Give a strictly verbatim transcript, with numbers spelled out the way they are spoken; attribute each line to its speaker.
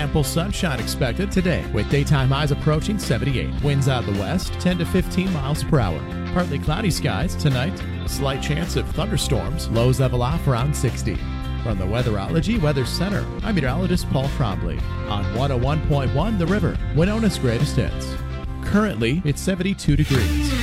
Speaker 1: ample sunshine expected today, with daytime highs approaching seventy-eight. Winds out of the west, ten to fifteen miles per hour. Partly cloudy skies tonight. Slight chance of thunderstorms. Lows level off around sixty. From the Weatherology Weather Center, I'm meteorologist Paul Trombley on one oh one point one The River, Winona's greatest hits. Currently, it's seventy-two degrees.